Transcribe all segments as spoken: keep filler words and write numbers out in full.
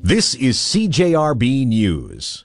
This is C J R B News.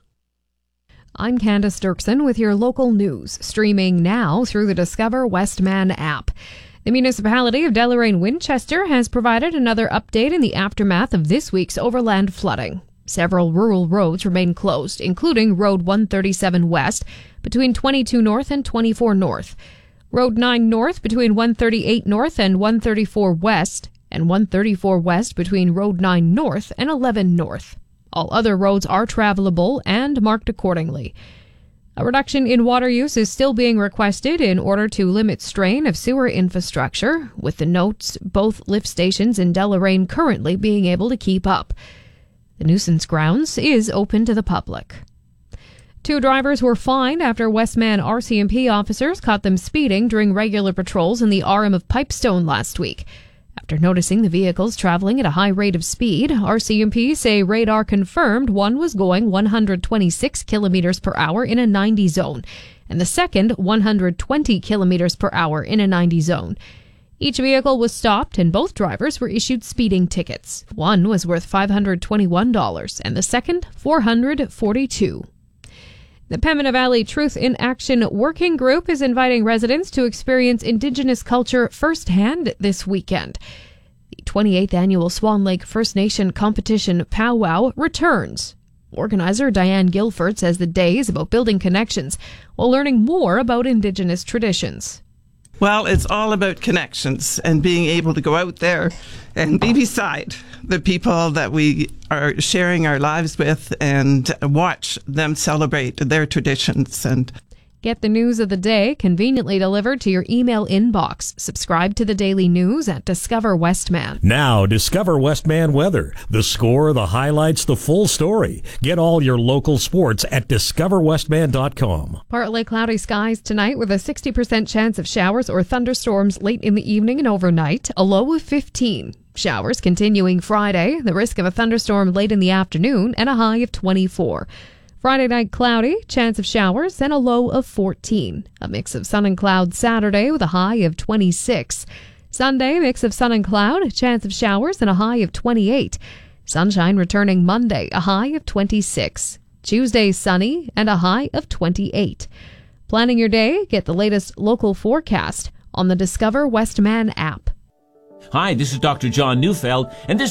I'm Candace Dirksen with your local news, streaming now through the Discover Westman app. The municipality of Deloraine-Winchester has provided another update in the aftermath of this week's overland flooding. Several rural roads remain closed, including Road one thirty-seven West between twenty-two North and twenty-four North, Road nine North between one thirty-eight North and one thirty-four West, and one thirty-four West between Road nine North and eleven North. All other roads are travelable and marked accordingly. A reduction in water use is still being requested in order to limit strain of sewer infrastructure, with the notes both lift stations in Deloraine currently being able to keep up. The nuisance grounds is open to the public. Two drivers were fined after Westman R C M P officers caught them speeding during regular patrols in the R M of Pipestone last week. After noticing the vehicles traveling at a high rate of speed, R C M P say radar confirmed one was going one hundred twenty-six kilometers per hour in a ninety zone, and the second one hundred twenty kilometers per hour in a ninety zone. Each vehicle was stopped and both drivers were issued speeding tickets. One was worth five hundred twenty-one dollars and the second four hundred forty-two dollars. The Pembina Valley Truth in Action Working Group is inviting residents to experience Indigenous culture firsthand this weekend. The twenty-eighth Annual Swan Lake First Nation Competition Powwow returns. Organizer Diane Guilford says the day is about building connections while learning more about Indigenous traditions. Well, it's all about connections and being able to go out there and be beside the people that we are sharing our lives with and watch them celebrate their traditions. And get the news of the day conveniently delivered to your email inbox. Subscribe to the daily news at Discover Westman. Now, Discover Westman weather. The score, the highlights, the full story. Get all your local sports at discover westman dot com. Partly cloudy skies tonight with a sixty percent chance of showers or thunderstorms late in the evening and overnight, a low of fifteen. Showers continuing Friday, the risk of a thunderstorm late in the afternoon, and a high of twenty-four. Friday night cloudy, chance of showers, and a low of fourteen. A mix of sun and cloud Saturday with a high of twenty-six. Sunday, mix of sun and cloud, chance of showers, and a high of twenty-eight. Sunshine returning Monday, a high of twenty-six. Tuesday, sunny, and a high of twenty-eight. Planning your day, get the latest local forecast on the Discover Westman app. Hi, this is Doctor John Neufeld, and this